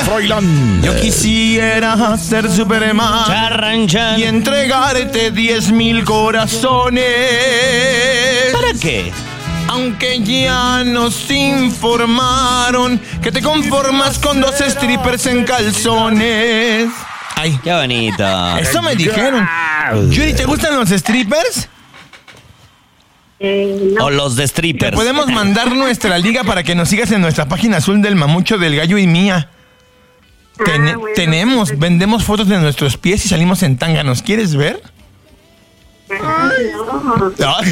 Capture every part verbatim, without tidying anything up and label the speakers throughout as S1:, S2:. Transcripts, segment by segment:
S1: Froilán.
S2: Yo quisiera ser Superman
S3: Charran, chan.
S2: y entregarte diez mil corazones.
S3: ¿Para qué?
S2: Aunque ya nos informaron que te conformas con dos strippers en calzones. Ay,
S3: Qué bonito.
S2: eso me dijeron. Yuri, ¿te gustan los strippers?
S4: Eh, no.
S3: O los de
S2: Te
S3: strippers.
S2: podemos mandar nuestra liga para que nos sigas en nuestra página azul del Mamucho, del Gallo y mía. Ten-
S4: Ah, bueno.
S2: tenemos, vendemos fotos de nuestros pies y salimos en tanga. ¿Nos quieres ver?
S4: Ay, no.
S2: Ay.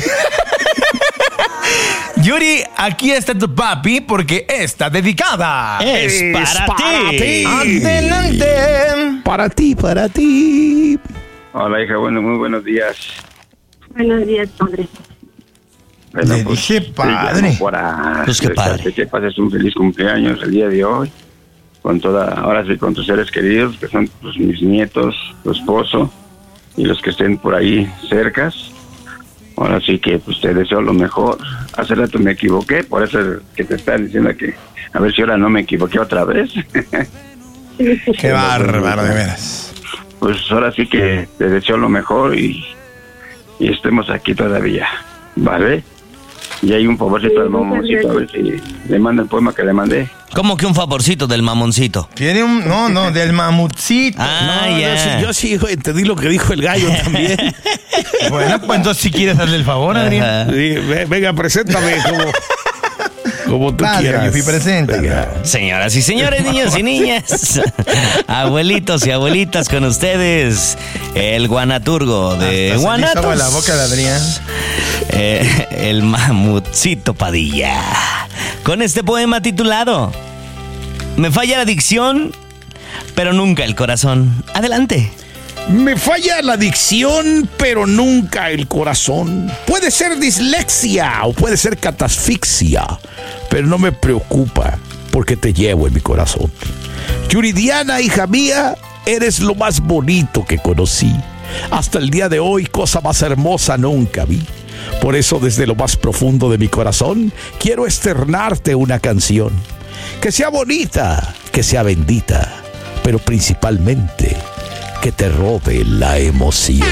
S2: Yuri, aquí está tu papi porque está dedicada.
S3: Es
S1: Es
S3: para,
S1: para
S3: ti.
S1: ti.
S2: Adelante.
S1: Para ti, para ti.
S5: Hola, hija, bueno, muy buenos días.
S4: Buenos días, padre.
S5: Bueno,
S2: Le dije
S5: te
S2: padre.
S5: llamo para
S3: Pues qué
S5: desearte
S3: padre.
S5: que pases un feliz cumpleaños el día de hoy, con toda, ahora sí, con tus seres queridos, que son pues, mis nietos, tu esposo, y los que estén por ahí cercas. Ahora sí que pues te deseo lo mejor. Hace rato me equivoqué, por eso que te estaba diciendo que a ver si ahora no me equivoqué otra vez.
S2: Qué bárbaro, de veras.
S5: Pues ahora sí que te deseo lo mejor y, y estemos aquí todavía, ¿vale? Y hay un favorcito al mamoncito, a ver si le manda el poema que le mandé.
S3: ¿Cómo que un favorcito del mamoncito?
S2: Tiene un... No, no, del mamutcito.
S3: Ah,
S1: No,
S3: ya.
S1: yo, sí, yo sí entendí lo que dijo el gallo también.
S2: Bueno, pues entonces si quieres darle el favor, Adrián.
S3: Ajá.
S1: Sí, ve- venga, preséntame como, como tú
S2: Vas,
S1: quieras.
S2: Gallo, presenta.
S1: Venga.
S3: Señoras y señores, niños y niñas, abuelitos y abuelitas, con ustedes, el guanaturgo de
S2: Hasta se le hizo
S3: Guanatos,
S2: agua la boca de Adrián.
S3: eh, el mamutcito Padilla, con este poema titulado Me falla la dicción, pero nunca el corazón. Adelante.
S1: Me falla la dicción, pero nunca el corazón. Puede ser dislexia o puede ser catasfixia, pero no me preocupa porque te llevo en mi corazón. Yuridiana, hija mía, eres lo más bonito que conocí. Hasta el día de hoy, cosa más hermosa nunca vi. Por eso, desde lo más profundo de mi corazón, quiero externarte una canción. Que sea bonita, que sea bendita, pero principalmente que te robe la emoción.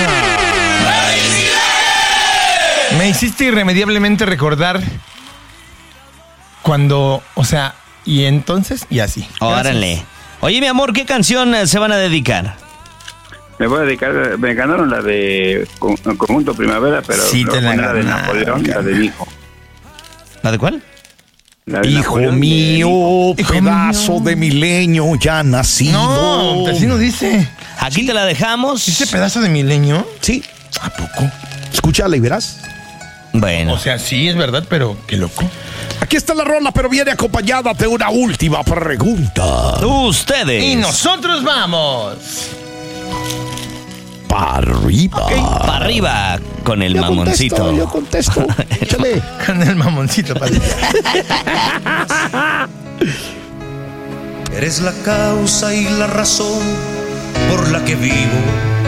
S2: Me hiciste irremediablemente recordar cuando, o sea, y entonces, y así.
S3: Órale. Oye, mi amor, ¿qué canción eh, se van a dedicar?
S5: Me voy a dedicar, me ganaron la de con- Conjunto Primavera, pero
S2: Sí,
S5: me
S2: te
S5: voy a
S2: la
S5: poner de
S2: ganaron,
S5: Napoleón, la de mi hijo.
S3: ¿La de cuál?
S5: La de
S1: Hijo
S5: Napoleón,
S1: mío,
S2: Hijo
S1: pedazo
S2: mío.
S1: de milenio ya nacido.
S2: No, así no dice.
S3: Aquí te la dejamos.
S2: ¿Ese pedazo de milenio?
S1: Sí,
S2: ¿A poco?
S1: escúchala y verás.
S3: Bueno.
S2: O sea, sí, es verdad, pero qué loco.
S1: Aquí está la rola, pero viene acompañada de una última pregunta.
S3: Ustedes.
S2: Y nosotros vamos.
S1: Para arriba.
S3: Para arriba con el
S1: Yo
S3: mamoncito.
S1: contesto, yo contesto. Échale.
S2: Con el mamoncito, padre.
S6: Eres la causa y la razón por la que vivo.